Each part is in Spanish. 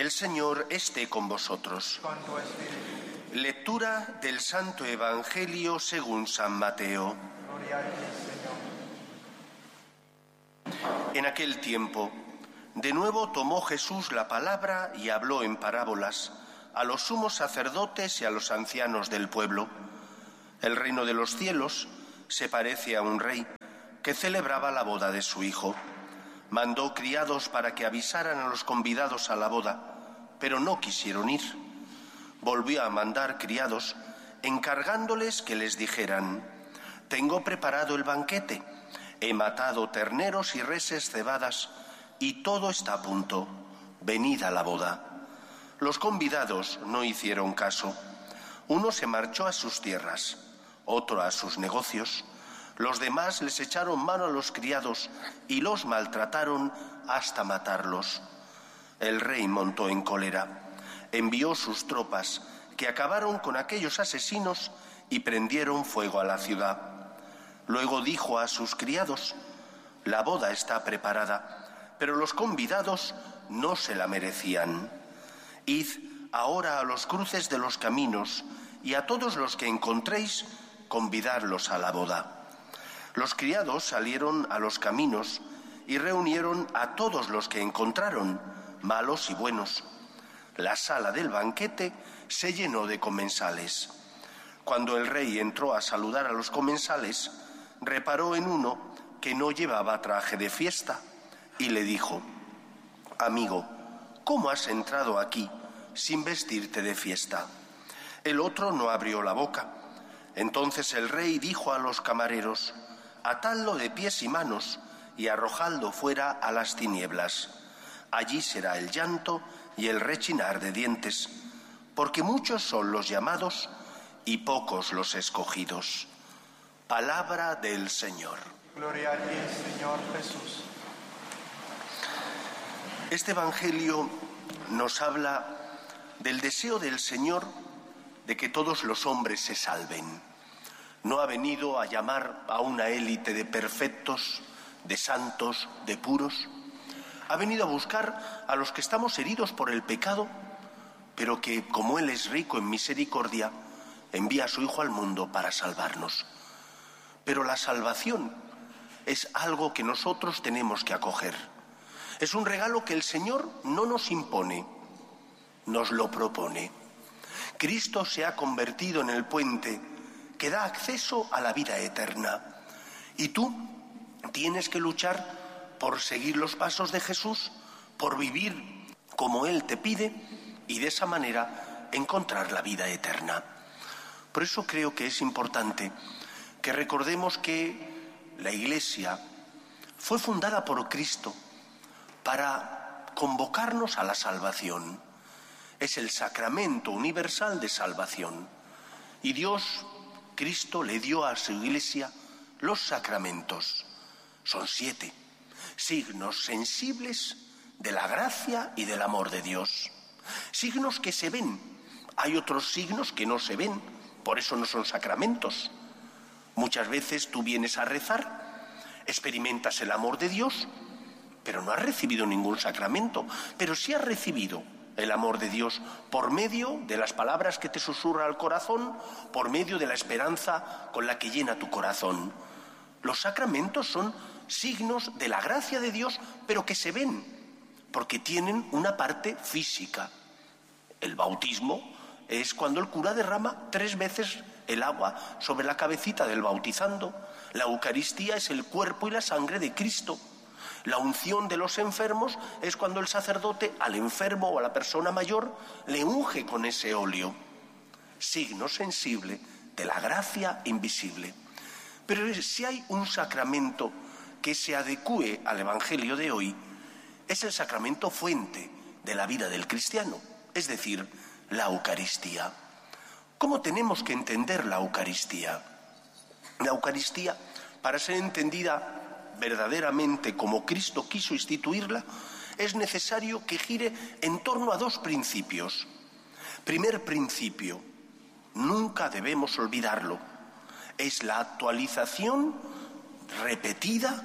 El Señor esté con vosotros. Con tu espíritu. Lectura del Santo Evangelio según San Mateo. Gloria a ti, Señor. En aquel tiempo, de nuevo tomó Jesús la palabra y habló en parábolas a los sumos sacerdotes y a los ancianos del pueblo. El reino de los cielos se parece a un rey que celebraba la boda de su hijo. Mandó criados para que avisaran a los convidados a la boda, pero no quisieron ir. Volvió a mandar criados, encargándoles que les dijeran: «Tengo preparado el banquete, he matado terneros y reses cebadas, y todo está a punto. Venid a la boda». Los convidados no hicieron caso. Uno se marchó a sus tierras, otro a sus negocios. Los demás les echaron mano a los criados y los maltrataron hasta matarlos. El rey montó en cólera, envió sus tropas, que acabaron con aquellos asesinos y prendieron fuego a la ciudad. Luego dijo a sus criados: «La boda está preparada, pero los convidados no se la merecían. Id ahora a los cruces de los caminos y a todos los que encontréis, convidadlos a la boda». Los criados salieron a los caminos y reunieron a todos los que encontraron, malos y buenos. La sala del banquete se llenó de comensales. Cuando el rey entró a saludar a los comensales, reparó en uno que no llevaba traje de fiesta y le dijo: «Amigo, ¿cómo has entrado aquí sin vestirte de fiesta?». El otro no abrió la boca. Entonces el rey dijo a los camareros: «Atadlo de pies y manos y arrojadlo fuera a las tinieblas. Allí será el llanto y el rechinar de dientes, porque muchos son los llamados y pocos los escogidos». Palabra del Señor. Gloria a ti, Señor Jesús. Este Evangelio nos habla del deseo del Señor de que todos los hombres se salven. No ha venido a llamar a una élite de perfectos, de santos, de puros. Ha venido a buscar a los que estamos heridos por el pecado, pero que, como Él es rico en misericordia, envía a su Hijo al mundo para salvarnos. Pero la salvación es algo que nosotros tenemos que acoger. Es un regalo que el Señor no nos impone, nos lo propone. Cristo se ha convertido en el puente que da acceso a la vida eterna. Y tú tienes que luchar por seguir los pasos de Jesús, por vivir como Él te pide y de esa manera encontrar la vida eterna. Por eso creo que es importante que recordemos que la Iglesia fue fundada por Cristo para convocarnos a la salvación. Es el sacramento universal de salvación. Y Dios, Cristo, le dio a su Iglesia los sacramentos. Son 7 signos sensibles de la gracia y del amor de Dios. Signos que se ven. Hay otros signos que no se ven, por eso no son sacramentos. Muchas veces tú vienes a rezar, experimentas el amor de Dios, pero no has recibido ningún sacramento, pero sí has recibido el amor de Dios por medio de las palabras que te susurra al corazón, por medio de la esperanza con la que llena tu corazón. Los sacramentos son signos de la gracia de Dios, pero que se ven, porque tienen una parte física. El bautismo es cuando el cura derrama 3 veces el agua sobre la cabecita del bautizando. La Eucaristía es el cuerpo y la sangre de Cristo. La unción de los enfermos es cuando el sacerdote al enfermo o a la persona mayor le unge con ese óleo. Signo sensible de la gracia invisible. Pero si hay un sacramento que se adecúe al Evangelio de hoy, es el sacramento fuente de la vida del cristiano, es decir, la Eucaristía. ¿Cómo tenemos que entender la Eucaristía? La Eucaristía, para ser entendida verdaderamente como Cristo quiso instituirla, es necesario que gire en torno a 2 principios. Primer principio, nunca debemos olvidarlo, es la actualización repetida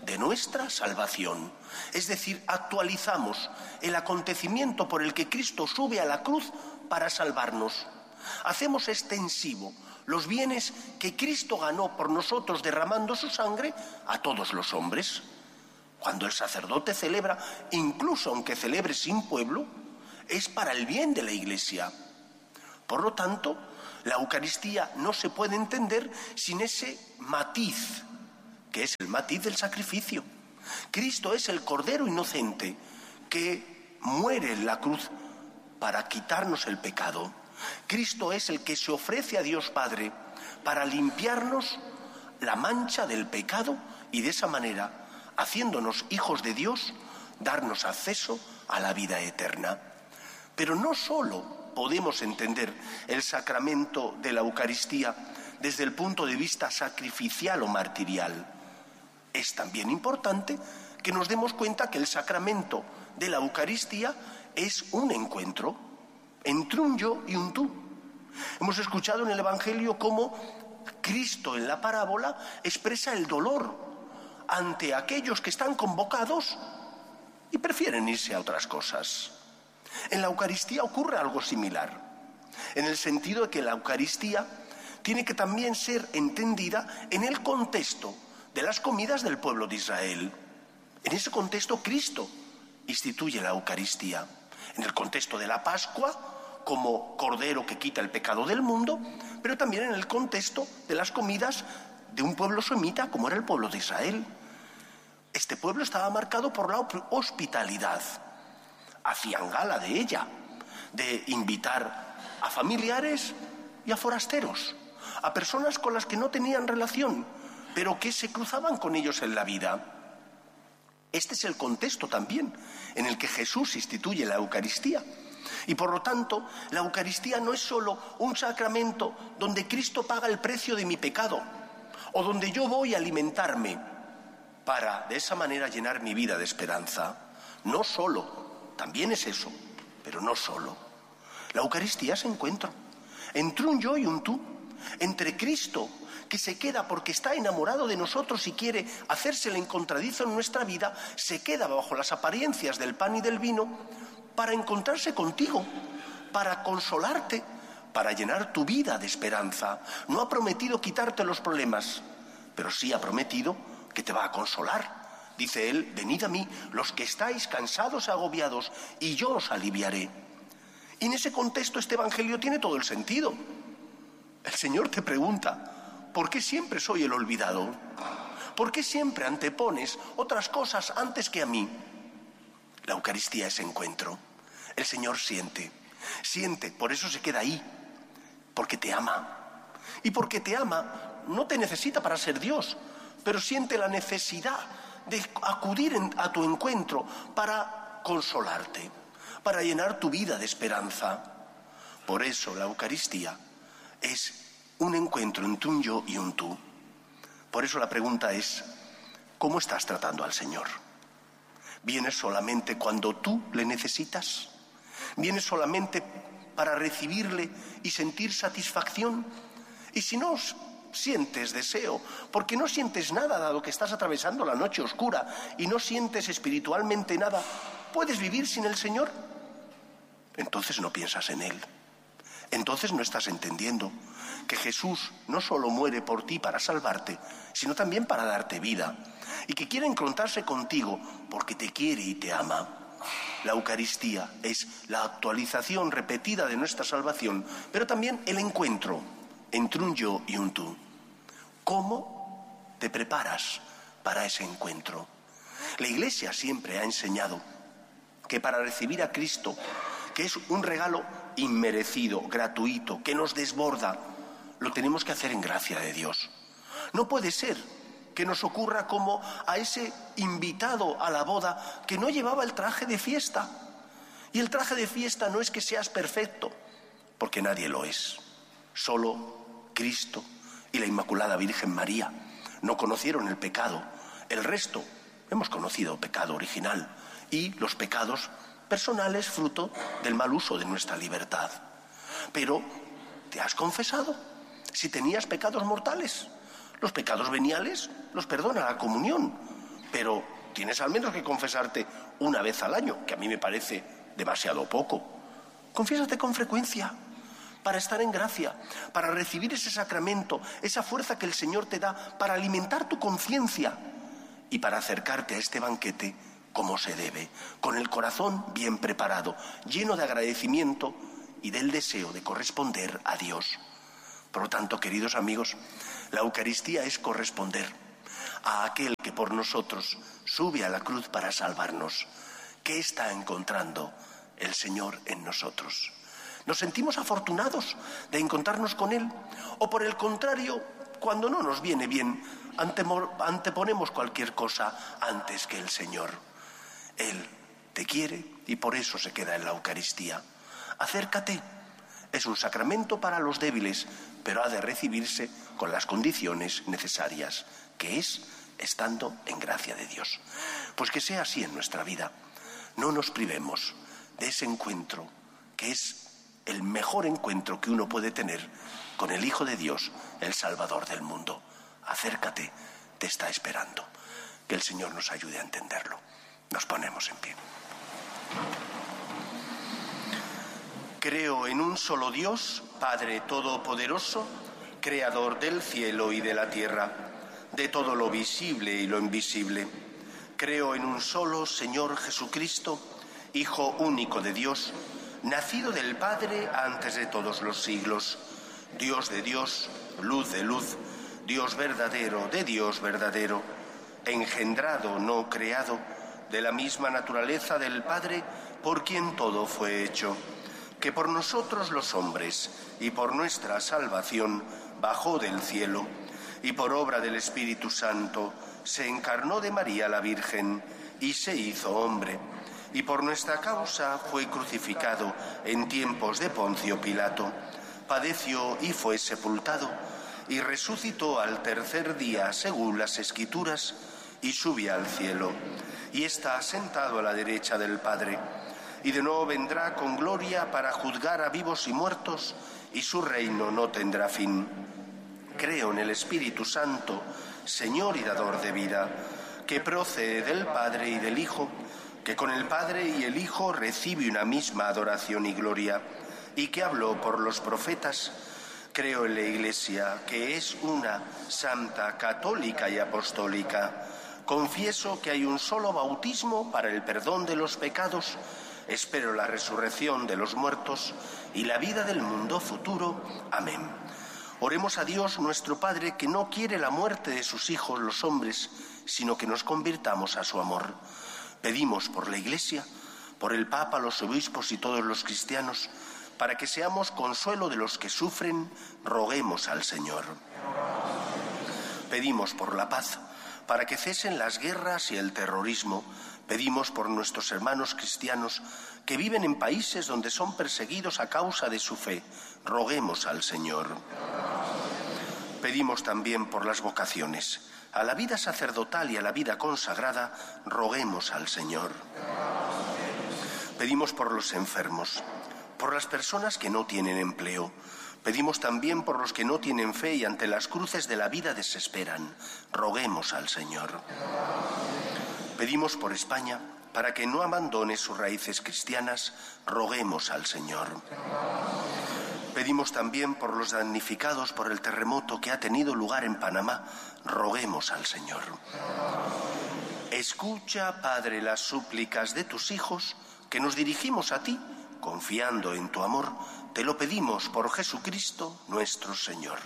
de nuestra salvación. Es decir, actualizamos el acontecimiento por el que Cristo sube a la cruz para salvarnos. Hacemos extensivo los bienes que Cristo ganó por nosotros derramando su sangre a todos los hombres. Cuando el sacerdote celebra, incluso aunque celebre sin pueblo, es para el bien de la Iglesia. Por lo tanto, la Eucaristía no se puede entender sin ese matiz, que es el matiz del sacrificio. Cristo es el Cordero inocente que muere en la cruz para quitarnos el pecado. Cristo es el que se ofrece a Dios Padre para limpiarnos la mancha del pecado y de esa manera, haciéndonos hijos de Dios, darnos acceso a la vida eterna. Pero no solo podemos entender el sacramento de la Eucaristía desde el punto de vista sacrificial o martirial. Es también importante que nos demos cuenta que el sacramento de la Eucaristía es un encuentro entre un yo y un tú. Hemos escuchado en el Evangelio cómo Cristo en la parábola expresa el dolor ante aquellos que están convocados y prefieren irse a otras cosas. En la Eucaristía ocurre algo similar, en el sentido de que la Eucaristía tiene que también ser entendida en el contexto de las comidas del pueblo de Israel. En ese contexto Cristo instituye la Eucaristía. En el contexto de la Pascua, como Cordero que quita el pecado del mundo, pero también en el contexto de las comidas de un pueblo semita como era el pueblo de Israel. Este pueblo estaba marcado por la hospitalidad. Hacían gala de ella, de invitar a familiares y a forasteros, a personas con las que no tenían relación, pero que se cruzaban con ellos en la vida. Este es el contexto también en el que Jesús instituye la Eucaristía. Y por lo tanto, la Eucaristía no es solo un sacramento donde Cristo paga el precio de mi pecado, o donde yo voy a alimentarme para de esa manera llenar mi vida de esperanza. No solo, también es eso, pero no solo. La Eucaristía es encuentro entre un yo y un tú, entre Cristo, que se queda porque está enamorado de nosotros y quiere hacerse el encontradizo en nuestra vida, se queda bajo las apariencias del pan y del vino para encontrarse contigo, para consolarte, para llenar tu vida de esperanza. No ha prometido quitarte los problemas, pero sí ha prometido que te va a consolar. Dice él: venid a mí los que estáis cansados y agobiados, y yo os aliviaré. Y en ese contexto este Evangelio tiene todo el sentido. El Señor te pregunta: ¿por qué siempre soy el olvidado? ¿Por qué siempre antepones otras cosas antes que a mí? La Eucaristía es encuentro. El Señor siente, por eso se queda ahí, porque te ama. Y porque te ama, no te necesita para ser Dios, pero siente la necesidad de acudir a tu encuentro para consolarte, para llenar tu vida de esperanza. Por eso la Eucaristía es un encuentro entre un yo y un tú. Por eso la pregunta es: ¿cómo estás tratando al Señor? ¿Vienes solamente cuando tú le necesitas? ¿Vienes solamente para recibirle y sentir satisfacción? Y si no sientes deseo, porque no sientes nada dado que estás atravesando la noche oscura y no sientes espiritualmente nada, ¿puedes vivir sin el Señor? Entonces no piensas en Él. Entonces no estás entendiendo que Jesús no solo muere por ti para salvarte, sino también para darte vida, y que quiere encontrarse contigo porque te quiere y te ama. La Eucaristía es la actualización repetida de nuestra salvación, pero también el encuentro entre un yo y un tú. ¿Cómo te preparas para ese encuentro? La Iglesia siempre ha enseñado que para recibir a Cristo, que es un regalo inmerecido, gratuito, que nos desborda, lo tenemos que hacer en gracia de Dios. No puede ser que nos ocurra como a ese invitado a la boda que no llevaba el traje de fiesta. Y el traje de fiesta no es que seas perfecto, porque nadie lo es. Solo Cristo y la Inmaculada Virgen María no conocieron el pecado. El resto hemos conocido el pecado original y los pecados personales fruto del mal uso de nuestra libertad. Pero, ¿te has confesado? Si tenías pecados mortales, los pecados veniales los perdona la comunión, pero tienes al menos que confesarte una vez al año, que a mí me parece demasiado poco. Confiésate con frecuencia para estar en gracia, para recibir ese sacramento, esa fuerza que el Señor te da para alimentar tu conciencia y para acercarte a este banquete como se debe, con el corazón bien preparado, lleno de agradecimiento y del deseo de corresponder a Dios. Por lo tanto, queridos amigos, la Eucaristía es corresponder a aquel que por nosotros sube a la cruz para salvarnos. ¿Qué está encontrando el Señor en nosotros? ¿Nos sentimos afortunados de encontrarnos con Él? ¿O por el contrario, cuando no nos viene bien, anteponemos cualquier cosa antes que el Señor? Él te quiere y por eso se queda en la Eucaristía. Acércate. Es un sacramento para los débiles, pero ha de recibirse con las condiciones necesarias, que es estando en gracia de Dios. Pues que sea así en nuestra vida. No nos privemos de ese encuentro, que es el mejor encuentro que uno puede tener con el Hijo de Dios, el Salvador del mundo. Acércate, te está esperando. Que el Señor nos ayude a entenderlo. Nos ponemos en pie. Creo en un solo Dios, Padre Todopoderoso, Creador del cielo y de la tierra, de todo lo visible y lo invisible. Creo en un solo Señor Jesucristo, Hijo único de Dios, nacido del Padre antes de todos los siglos, Dios de Dios, luz de luz, Dios verdadero de Dios verdadero, engendrado, no creado, de la misma naturaleza del Padre, por quien todo fue hecho, que por nosotros los hombres y por nuestra salvación bajó del cielo, y por obra del Espíritu Santo se encarnó de María la Virgen y se hizo hombre, y por nuestra causa fue crucificado en tiempos de Poncio Pilato, padeció y fue sepultado, y resucitó al tercer día según las Escrituras, y subió al cielo, y está sentado a la derecha del Padre, y de nuevo vendrá con gloria para juzgar a vivos y muertos, y su reino no tendrá fin. Creo en el Espíritu Santo, Señor y dador de vida, que procede del Padre y del Hijo, que con el Padre y el Hijo recibe una misma adoración y gloria, y que habló por los profetas. Creo en la Iglesia, que es una, santa, católica y apostólica. Confieso que hay un solo bautismo para el perdón de los pecados. Espero la resurrección de los muertos y la vida del mundo futuro. Amén. Oremos a Dios nuestro Padre, que no quiere la muerte de sus hijos los hombres, sino que nos convirtamos a su amor. Pedimos por la Iglesia, por el Papa, los obispos y todos los cristianos, para que seamos consuelo de los que sufren, roguemos al Señor. Pedimos por la paz, para que cesen las guerras y el terrorismo. Pedimos por nuestros hermanos cristianos que viven en países donde son perseguidos a causa de su fe. Roguemos al Señor. Pedimos también por las vocaciones, a la vida sacerdotal y a la vida consagrada. Roguemos al Señor. Pedimos por los enfermos, por las personas que no tienen empleo. Pedimos también por los que no tienen fe y ante las cruces de la vida desesperan. Roguemos al Señor. Pedimos por España, para que no abandone sus raíces cristianas. Roguemos al Señor. Pedimos también por los damnificados por el terremoto que ha tenido lugar en Panamá. Roguemos al Señor. Escucha, Padre, las súplicas de tus hijos, que nos dirigimos a ti, confiando en tu amor. Te lo pedimos por Jesucristo nuestro Señor.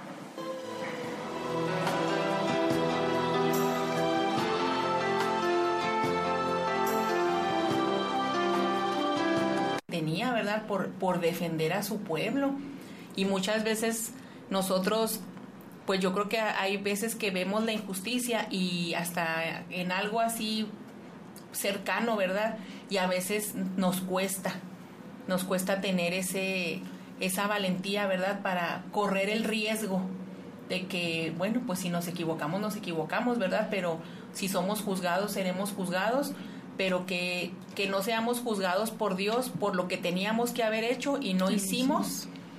Tenía, ¿verdad?, por defender a su pueblo. Y muchas veces nosotros, pues yo creo que hay veces que vemos la injusticia y hasta en algo así cercano, ¿verdad? Y a veces nos cuesta tener esa valentía, ¿verdad?, para correr el riesgo de que, bueno, pues si nos equivocamos, ¿verdad? Pero si somos juzgados, seremos juzgados, pero que no seamos juzgados por Dios por lo que teníamos que haber hecho y no hicimos,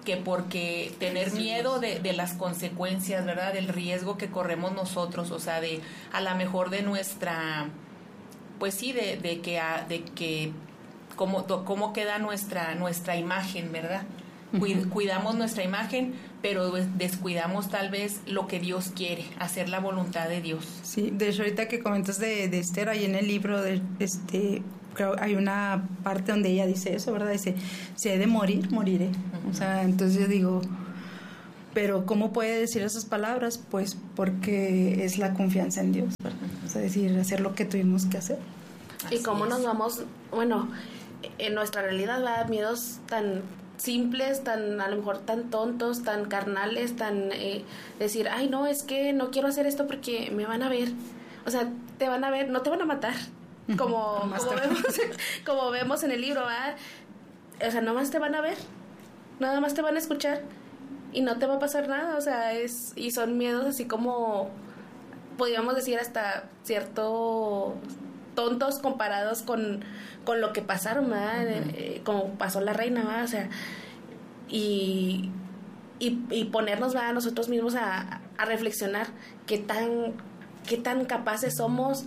que porque tener miedo de las consecuencias, ¿verdad? Del riesgo que corremos nosotros, o sea, de a lo mejor de nuestra, pues sí, de que cómo queda nuestra imagen, ¿verdad? Cuidamos nuestra imagen, pero descuidamos tal vez lo que Dios quiere, hacer la voluntad de Dios. Sí, de hecho ahorita que comentas de Esther, ahí en el libro creo hay una parte donde ella dice eso, ¿verdad? Dice, si he de morir, moriré. O sea, entonces yo digo, pero ¿cómo puede decir esas palabras? Pues porque es la confianza en Dios, ¿verdad? O sea, decir, hacer lo que tuvimos que hacer. Y cómo nos vamos, bueno, en nuestra realidad va a miedos tan simples, tan a lo mejor tan tontos, tan carnales, tan decir, ay no, es que no quiero hacer esto porque me van a ver. O sea, te van a ver, no te van a matar, como vemos en el libro, ¿verdad? O sea, nomás te van a ver, nada más te van a escuchar y no te va a pasar nada. O sea, y son miedos así como, podríamos decir hasta cierto tontos comparados con lo que pasaron, ¿verdad? Como pasó la reina, ¿verdad? O sea, y ponernos, ¿verdad?, nosotros mismos a reflexionar qué tan capaces somos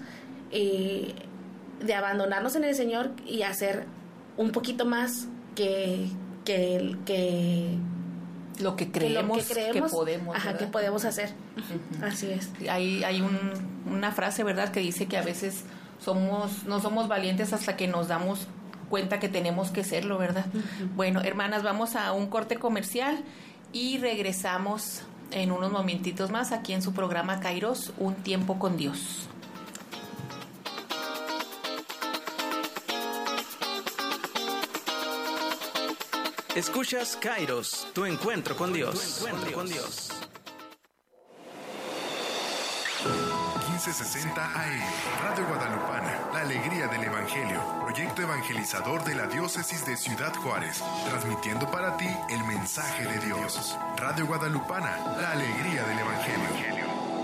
de abandonarnos en el Señor y hacer un poquito más que lo que creemos que podemos, ajá, que podemos hacer. Así es. Hay una frase, ¿verdad?, que dice que a veces no somos valientes hasta que nos damos cuenta que tenemos que serlo, ¿verdad? Bueno, hermanas, vamos a un corte comercial y regresamos en unos momentitos más aquí en su programa Kairos, Un Tiempo con Dios. Escuchas Kairos, tu encuentro con Dios. 1560 AM, Radio Guadalupana, la alegría del Evangelio, proyecto evangelizador de la diócesis de Ciudad Juárez, transmitiendo para ti el mensaje de Dios. Radio Guadalupana, la alegría del Evangelio.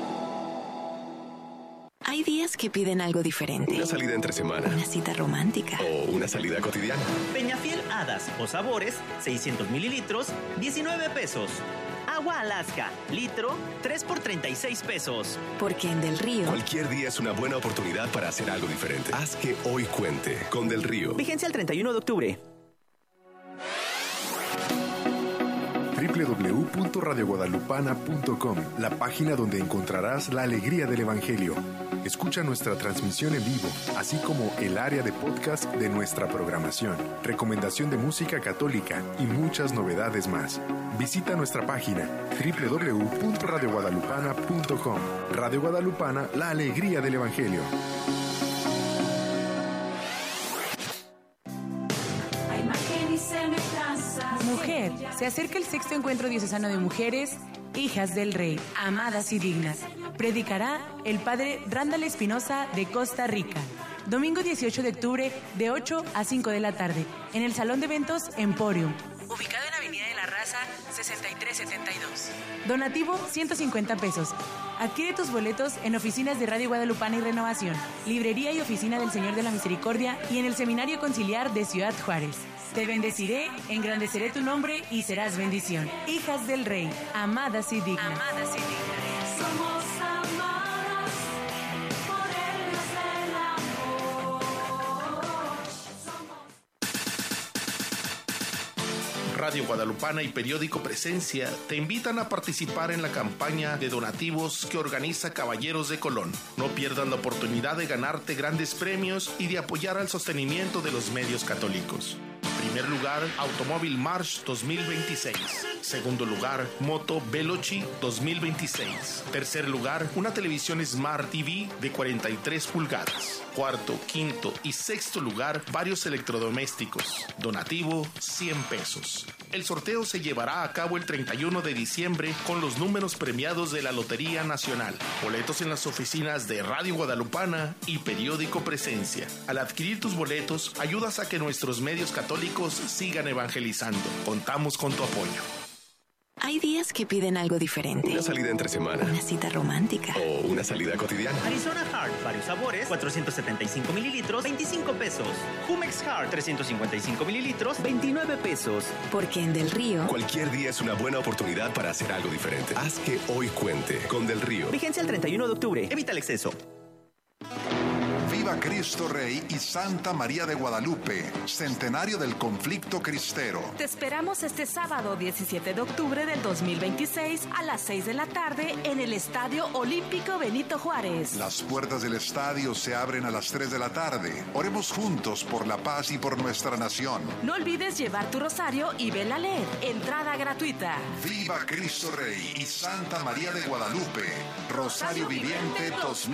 Hay días que piden algo diferente. Una salida entre semana. Una cita romántica. O una salida cotidiana. Peñafiel Hadas o Sabores, 600 mililitros, 19 pesos. Agua Alaska, litro, 3 por 36 pesos. Porque en Del Río, cualquier día es una buena oportunidad para hacer algo diferente. Haz que hoy cuente con Del Río. Vigencia el 31 de octubre. www.radioguadalupana.com, la página donde encontrarás la alegría del Evangelio. Escucha nuestra transmisión en vivo, así como el área de podcast de nuestra programación, recomendación de música católica y muchas novedades más. Visita nuestra página www.radioguadalupana.com. Radio Guadalupana, la alegría del Evangelio. Mujer, se acerca el sexto encuentro diocesano de mujeres, hijas del Rey, amadas y dignas. Predicará el padre Randall Espinosa de Costa Rica. Domingo 18 de octubre de 8 a 5 de la tarde, en el Salón de Eventos Emporium, ubicado en Avenida de la Raza 6372. Donativo 150 pesos. Adquiere tus boletos en oficinas de Radio Guadalupana y Renovación, librería y oficina del Señor de la Misericordia y en el Seminario Conciliar de Ciudad Juárez. Te bendeciré, engrandeceré tu nombre y serás bendición. Hijas del Rey, amadas y dignas. Amadas y dignas. Somos amadas por el Dios del amor. Radio Guadalupana y periódico Presencia te invitan a participar en la campaña de donativos que organiza Caballeros de Colón. No pierdas la oportunidad de ganarte grandes premios y de apoyar al sostenimiento de los medios católicos. Primer lugar, Automóvil March 2026. Segundo lugar, Moto Veloci 2026. Tercer lugar, una televisión Smart TV de 43 pulgadas. Cuarto, quinto y sexto lugar, varios electrodomésticos. Donativo, 100 pesos. El sorteo se llevará a cabo el 31 de diciembre con los números premiados de la Lotería Nacional. Boletos en las oficinas de Radio Guadalupana y periódico Presencia. Al adquirir tus boletos, ayudas a que nuestros medios católicos sigan evangelizando. Contamos con tu apoyo. Hay días que piden algo diferente. Una salida entre semana. Una cita romántica. O una salida cotidiana. Arizona Hard, varios sabores, 475 mililitros, 25 pesos. Jumex Hard, 355 mililitros, 29 pesos. Porque en Del Río, Cualquier día es una buena oportunidad para hacer algo diferente. Haz que hoy cuente con Del Río. Vigencia el 31 de octubre. Evita el exceso. Viva Cristo Rey y Santa María de Guadalupe, centenario del conflicto cristero. Te esperamos este sábado 17 de octubre del 2026 a las 6 de la tarde en el Estadio Olímpico Benito Juárez. Las puertas del estadio se abren a las 3 de la tarde. Oremos juntos por la paz y por nuestra nación. No olvides llevar tu rosario y vela LED. Entrada gratuita. Viva Cristo Rey y Santa María de Guadalupe, Rosario Viviente 2000.